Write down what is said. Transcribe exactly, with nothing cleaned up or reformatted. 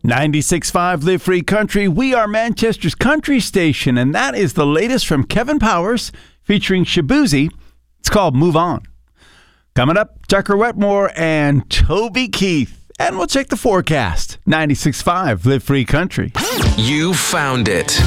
ninety-six point five Live Free Country. We are Manchester's country station, and that is the latest from Kevin Powers featuring Shaboozey. It's called Move On. Coming up, Tucker Wetmore and Toby Keith. And we'll check the forecast. ninety-six point five Live Free Country. You found it.